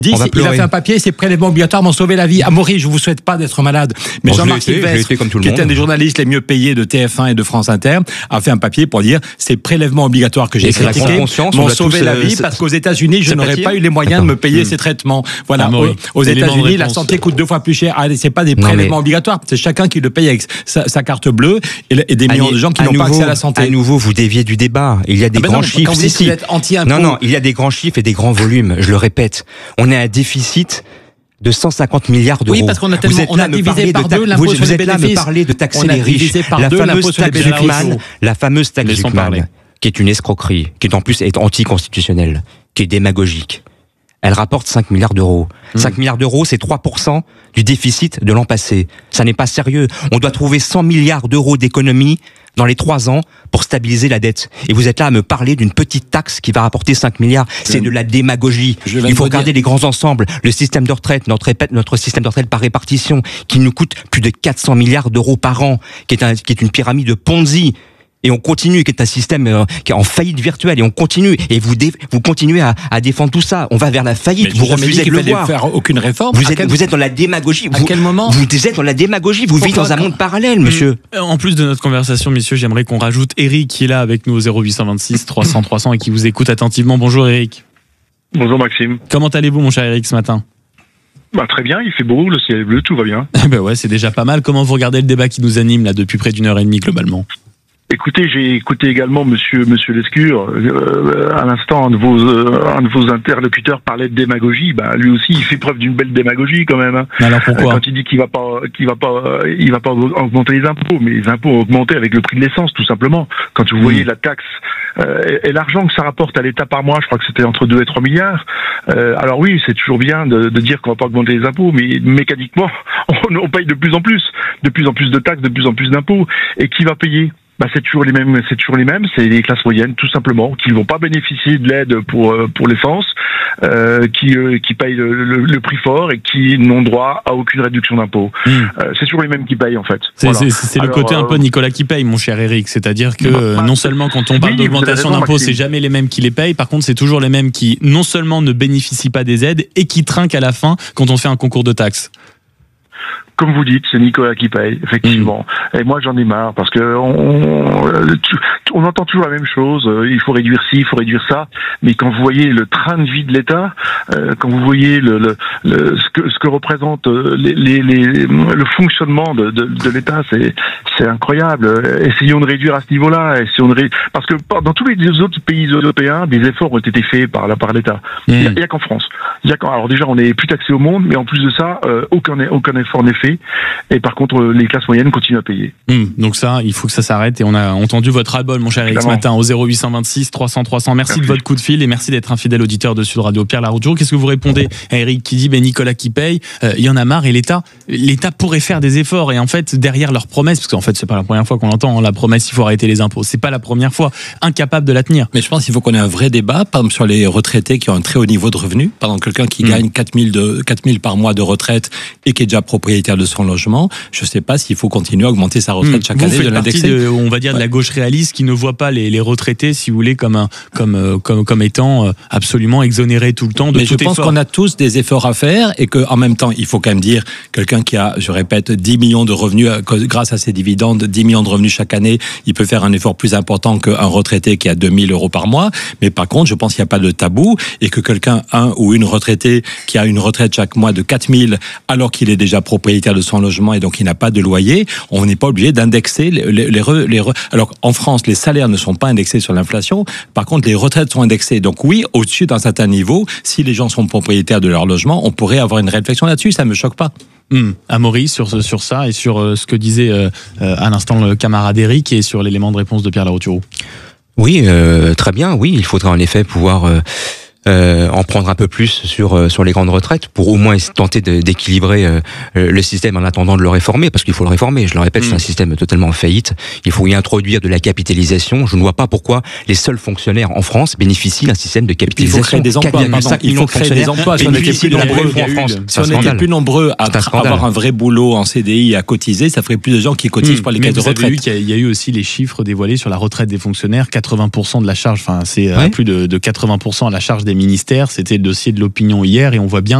Il a fait un papier, ces prélèvements obligatoires m'ont sauvé la vie. Amaury, je vous souhaite pas d'être malade. Mais Jean-Marc Sylvestre, qui est un des journalistes les mieux payés de TF1 et de France Inter, a fait un papier pour dire ces prélèvements obligatoires que j'ai critiqués m'ont sauvé la vie parce qu'aux États-Unis, je n'aurais pas eu les moyens de me payer ces traitements. Voilà. Aux États-Unis, la santé coûte 2 fois plus cher. Ah, c'est pas des prélèvements obligatoires. C'est chacun qui le paye avec sa carte bleue et des millions de gens qui n'ont pas accès à la santé. À nouveau, vous déviez du débat. Il y a des grands chiffres. Non, il y a des grands chiffres et des grands volumes. Je le répète. On est à un déficit de 150 milliards d'euros. Oui, parce qu'on a tellement, on a divisé par deux l'impôt sur les bénéfices. Vous êtes là à me parler de taxer les riches. La fameuse taxe Zuckman, qui est une escroquerie, qui en plus est anticonstitutionnelle, qui est démagogique. Elle rapporte 5 milliards d'euros. 5 milliards d'euros, c'est 3% du déficit de l'an passé. Ça n'est pas sérieux. On doit trouver 100 milliards d'euros d'économies dans les 3 ans pour stabiliser la dette. Et vous êtes là à me parler d'une petite taxe qui va rapporter 5 milliards. C'est de la démagogie. Il faut regarder les grands ensembles. Le système de retraite, notre système de retraite par répartition, qui nous coûte plus de 400 milliards d'euros par an, qui est une pyramide de Ponzi. Et on continue, qui est un système qui est en faillite virtuelle, et on continue, et vous continuez à défendre tout ça. On va vers la faillite. Vous refusez de le voir. Faire aucune réforme. Vous êtes dans la démagogie. À quel moment vous êtes dans la démagogie. Vous vivez dans un monde parallèle, monsieur. En plus de notre conversation, messieurs, j'aimerais qu'on rajoute Eric qui est là avec nous au 0826 300 300 et qui vous écoute attentivement. Bonjour Eric. Bonjour Maxime. Comment allez-vous, mon cher Eric, ce matin? Très bien, il fait beau, le ciel est bleu, tout va bien. Ouais, c'est déjà pas mal. Comment vous regardez le débat qui nous anime là depuis près d'1h30 globalement? Écoutez, j'ai écouté également Monsieur Lescure. À l'instant, un de vos interlocuteurs parlait de démagogie. Lui aussi, il fait preuve d'une belle démagogie quand même. Alors pourquoi? Quand il dit qu'il va pas augmenter les impôts, mais les impôts ont augmenté avec le prix de l'essence, tout simplement. Quand vous voyez la taxe et l'argent que ça rapporte à l'État par mois, je crois que c'était entre 2 et 3 milliards. Alors oui, c'est toujours bien de dire qu'on va pas augmenter les impôts, mais mécaniquement, on paye de plus en plus de taxes, de plus en plus d'impôts. Et qui va payer? C'est toujours les mêmes, c'est les classes moyennes, tout simplement, qui vont pas bénéficier de l'aide pour l'essence, qui payent le prix fort et qui n'ont droit à aucune réduction d'impôt. C'est toujours les mêmes qui payent, en fait. C'est le côté un peu Nicolas qui paye, mon cher Eric. C'est-à-dire que non seulement quand on parle d'augmentation d'impôts, c'est jamais les mêmes qui les payent. Par contre, c'est toujours les mêmes qui non seulement ne bénéficient pas des aides et qui trinquent à la fin quand on fait un concours de taxes. Comme vous dites, c'est Nicolas qui paye, effectivement. Et moi, j'en ai marre parce que on entend toujours la même chose. Il faut réduire ci, il faut réduire ça. Mais quand vous voyez le train de vie de l'État, quand vous voyez ce que représente le fonctionnement de l'État, c'est incroyable. Essayons de réduire à ce niveau-là. Parce que dans tous les autres pays européens, des efforts ont été faits par l'État. Il y a qu'en France. Alors déjà, on est plus taxé au monde, mais en plus de ça, aucun effort n'est fait. Et par contre, les classes moyennes continuent à payer. Donc ça, il faut que ça s'arrête. Et on a entendu votre ras-le-bol, mon cher Eric, ce matin au 0826 300 300. Merci de votre coup de fil et merci d'être un fidèle auditeur de Sud Radio. Pierre Larouturou, qu'est-ce que vous répondez à Eric qui dit Nicolas qui paye, il y en a marre et l'État pourrait faire des efforts. Et en fait, derrière leur promesse, parce qu'en fait, c'est pas la première fois qu'on entend la promesse, il faut arrêter les impôts. C'est pas la première fois, incapable de la tenir. Mais je pense qu'il faut qu'on ait un vrai débat, par exemple sur les retraités qui ont un très haut niveau de revenus. Par exemple, quelqu'un qui gagne 4 000 par mois de retraite et qui est déjà propriétaire de son logement, je ne sais pas s'il faut continuer à augmenter sa retraite chaque année, de l'indexer. On va dire de la gauche réaliste qui ne voit pas les retraités, si vous voulez, comme étant absolument exonérés tout le temps de tout effort. Mais je pense qu'on a tous des efforts à faire et qu'en même temps, il faut quand même dire, quelqu'un qui a, je répète, 10 millions de revenus grâce à ses dividendes, 10 millions de revenus chaque année, il peut faire un effort plus important qu'un retraité qui a 2 000 euros par mois. Mais par contre, je pense qu'il n'y a pas de tabou et que quelqu'un, un ou une retraitée qui a une retraite chaque mois de 4 000 alors qu'il est déjà propriétaire de son logement et donc il n'a pas de loyer, on n'est pas obligé d'indexer Alors en France, les salaires ne sont pas indexés sur l'inflation, par contre les retraites sont indexées. Donc oui, au-dessus d'un certain niveau, si les gens sont propriétaires de leur logement, on pourrait avoir une réflexion là-dessus, ça ne me choque pas. Amaury, sur ça et sur ce que disait à l'instant le camarade Eric et sur l'élément de réponse de Pierre Larouturou. Oui, très bien, oui, il faudrait en effet pouvoir en prendre un peu plus sur les grandes retraites pour au moins tenter d'équilibrer le système en attendant de le réformer, parce qu'il faut le réformer, je le répète, c'est un système totalement en faillite. Il faut y introduire de la capitalisation. Je ne vois pas pourquoi les seuls fonctionnaires en France bénéficient d'un système de capitalisation. Il faut créer des emplois, il faut créer des emplois. Si on était plus nombreux en France, si on était plus nombreux à avoir un vrai boulot en CDI et à cotiser, ça ferait plus de gens qui cotisent pour les caisses de retraite. Il y a eu aussi les chiffres dévoilés sur la retraite des fonctionnaires, 80% de la charge, c'est plus de 80% à la charge des des ministères. C'était le dossier de l'opinion hier et on voit bien